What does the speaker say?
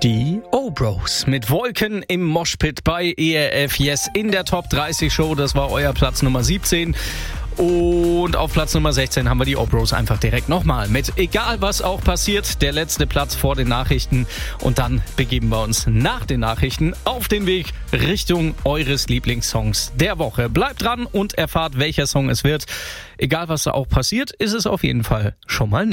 Die O-Bros mit Wolken im Moshpit bei ERF Yes in der Top 30 Show. Das war euer Platz Nummer 17. Und auf Platz Nummer 16 haben wir die O-Bros einfach direkt nochmal mit Egal was auch passiert, der letzte Platz vor den Nachrichten. Und dann begeben wir uns nach den Nachrichten auf den Weg Richtung eures Lieblingssongs der Woche. Bleibt dran und erfahrt, welcher Song es wird. Egal was da auch passiert, ist es auf jeden Fall schon mal nicht.